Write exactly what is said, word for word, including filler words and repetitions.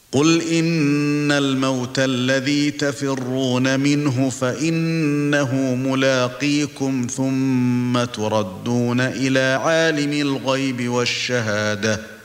قُلْ إِنَّ الْمَوْتَ الَّذِي تَفِرُّونَ مِنْهُ فَإِنَّهُ مُلَاقِيكُمْ ثُمَّ تُرَدُّونَ إِلَى عَالِمِ الْغَيْبِ وَالشَّهَادَةِ